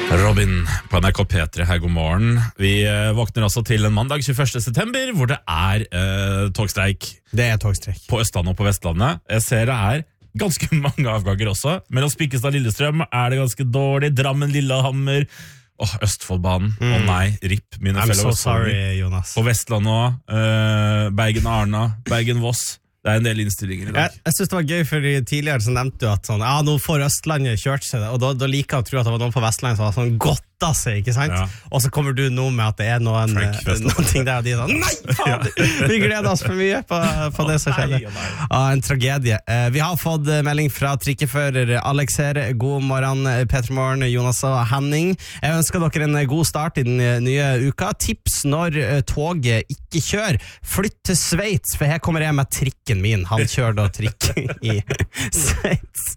Robin på NRK P3 her, god morgen. Vi våkner altså til en mandag 21. september, hvor det togstreik. Det togstreik. På Østlandet og på Vestlandet. Jeg ser det ganske mange avganger også. Mellom Spikkestad og Lillestrøm det ganske dårlig. Drammen, Lillehammer. Østfoldbanen. Nei, RIP, mine I'm fellow. so sorry, Jonas. På Vestlandet også. Bergen-Arna, Bergen-Voss. Det en del innstillinger I dag. Jeg synes det var gøy, for tidligere så nevnte du at sånn, nå får Østlandet kjørt seg, og da liker jeg å tro at det var noen på Vestlandet som var sånn godta seg, ikke sant? Ja. Og så kommer du nå med at det noen ting der, og de sånn, nei, faen, vi gleder oss for mye på det som skjedde. En tragedie. Vi har fått melding fra trikkefører Alex her. God morgen, Peter Morgen, Jonas og Henning. Jeg ønsker dere en god start I den nye uka. Tips når toget ikke kjører. Flytt til Sveits, for her kommer jeg med trikken min. Han kjører da trikk I Sveits.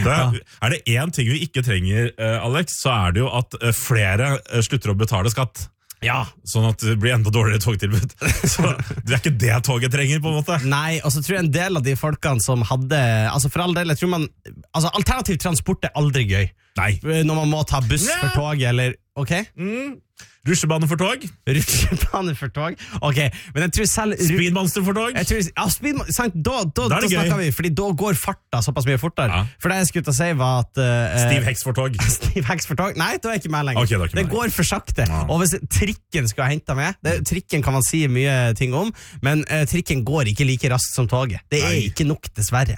Det en ting vi ikke trenger, Alex, så det jo at flere slutter å betale skatt. Ja. Sånn at det blir enda dårligere togtilbud. Så det ikke det toget trenger, på en måte. Nei, og så tror jeg en del av de folkene som hadde, altså for all del, jeg tror man, altså alternativ transport aldri gøy. Nei. Når man må ta buss for tog, eller, ok? Rusjebane for tog. Rusjebane for tog. Ok, men jeg tror selv Speedmonster for tog. Jeg tror, ja, Speedmonster, sant, da snakker vi, fordi da går farta såpass mye fortere. For det jeg skulle til å si var at Steve Hex for tog. Steve Hex for tog? Nei, da jeg ikke med lenger. Okay, det går for sakte. Og hvis trikken skal hente med, trikken kan man si mye ting om, men trikken går ikke like raskt som toget. Det ikke nok, dessverre.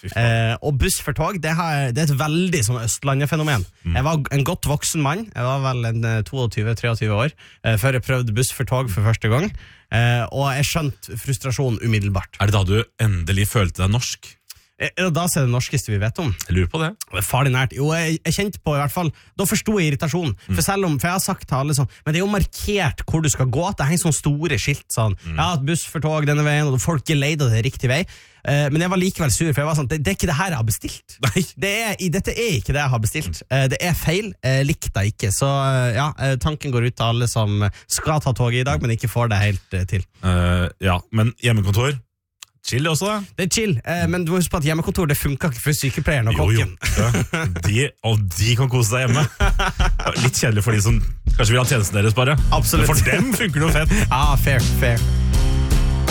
Og buss for tog, det et veldig sånn Østlandet-fenomen. Jeg var en godt voksen mann, jeg var vel en 22-23 år, før jeg prøvde buss for tog for første gang, og jeg skjønte frustrasjon umiddelbart. Det da du endelig følte deg norsk? Da det norskeste vi vet om. Jeg lurer på det. Farlig nært. Jo, jeg kjente på I hvert fall, da forstod jeg irritasjon. For jeg har sagt til alle sånn, men det jo markert hvor du skal gå, at det henger sånne store skilt sånn, buss for tog denne veien, og folk leide det riktig vei. Men jeg var likevel sur, for jeg var sånn, det ikke det her jeg har bestilt. Nei. Dette ikke det jeg har bestilt. Det feil, likte jeg ikke. Så ja, tanken går ut til alle som skal ta toget I dag, men ikke får det helt til. Ja, men hjemmekontor? Chill også da? Det chill, men du må huske på at hjemmekontor det funker ikke for sykepleieren og kokken. Jo. De kan kose seg hjemme. Litt kjedelig for de som kanskje vil ha tjenesten deres bare. Absolutt. Men for dem funker det jo fett. Fair.